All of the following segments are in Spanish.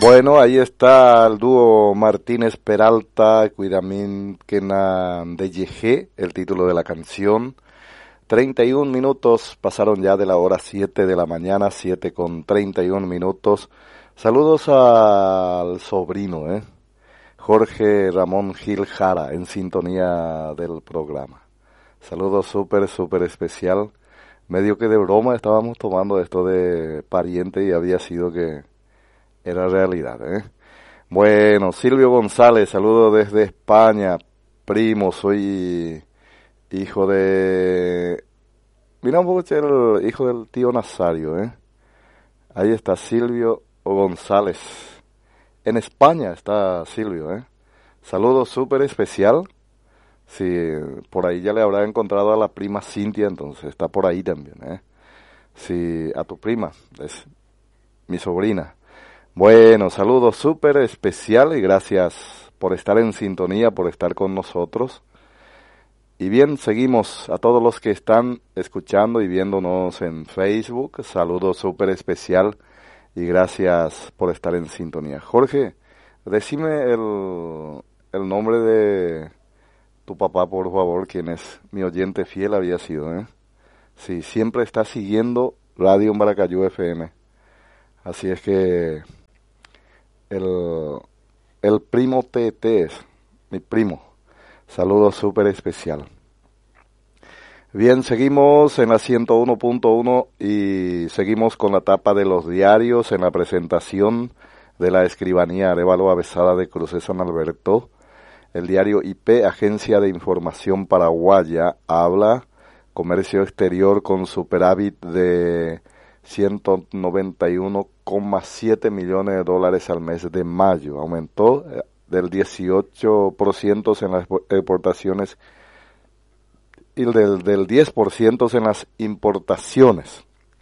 Bueno, ahí está el dúo Martínez Peralta, Cuidamín Quena de Yejé, el título de la canción. 31 minutos pasaron ya de la hora 7 de la mañana, 7:31. Saludos al sobrino, Jorge Ramón Gil Jara, en sintonía del programa. Saludos súper especial. Medio que de broma estábamos tomando esto de pariente y había sido que era realidad, Bueno, Silvio González, saludo desde España. Primo, soy hijo de... Mira un poco el hijo del tío Nazario, Ahí está Silvio González. En España está Silvio, Saludo súper especial. Sí, por ahí ya le habrá encontrado a la prima Cintia, entonces está por ahí también, Sí, a tu prima, es mi sobrina. Bueno, saludo súper especial y gracias por estar en sintonía, por estar con nosotros. Y bien, seguimos a todos los que están escuchando y viéndonos en Facebook. Saludo súper especial y gracias por estar en sintonía. Jorge, decime el nombre de tu papá, por favor, quien es mi oyente fiel había sido, Sí, siempre está siguiendo Radio Maracayú FM. Así es que el primo Tete es mi primo. Saludo súper especial. Bien, seguimos en la 101.1 y seguimos con la tapa de los diarios en la presentación de la escribanía Arévalo Avesada de Cruces San Alberto. El diario IP, Agencia de Información Paraguaya, habla comercio exterior con superávit de 191,7 millones de dólares al mes de mayo. Aumentó del 18% en las exportaciones y del 10% en las importaciones.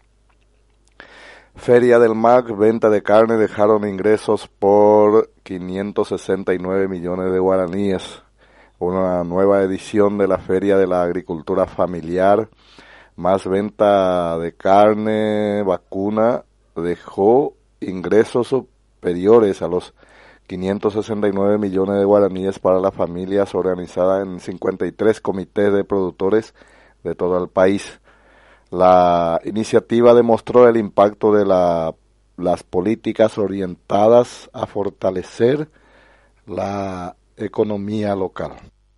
Feria del MAC, venta de carne dejaron ingresos por 569 millones de guaraníes. Una nueva edición de la Feria de la Agricultura Familiar, más venta de carne vacuna, dejó ingresos superiores a los 569 millones de guaraníes para las familias organizadas en 53 comités de productores de todo el país. La iniciativa demostró el impacto de las políticas orientadas a fortalecer la economía local.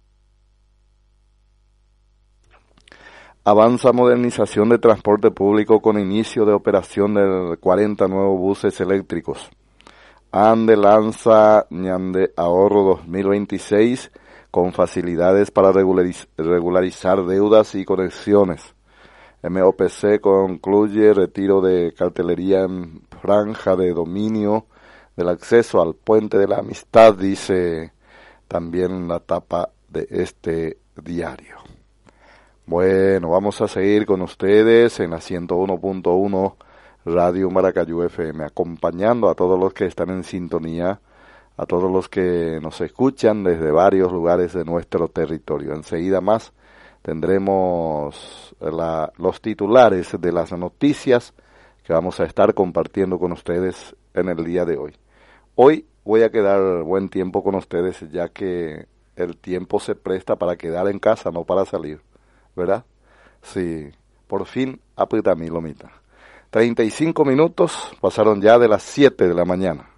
Avanza modernización de transporte público con inicio de operación de 40 nuevos buses eléctricos. ANDE lanza Ñande Ahorro 2026 con facilidades para regularizar deudas y conexiones. MOPC concluye retiro de cartelería en franja de dominio del acceso al Puente de la Amistad, dice también la tapa de este diario. Bueno, vamos a seguir con ustedes en la 101.1 Radio Maracayú FM, acompañando a todos los que están en sintonía, a todos los que nos escuchan desde varios lugares de nuestro territorio. Enseguida más tendremos los titulares de las noticias que vamos a estar compartiendo con ustedes en el día de hoy. Hoy voy a quedar buen tiempo con ustedes, ya que el tiempo se presta para quedar en casa, no para salir, ¿verdad? Sí, por fin aprieta mi lomita. 35 minutos pasaron ya de las 7 de la mañana.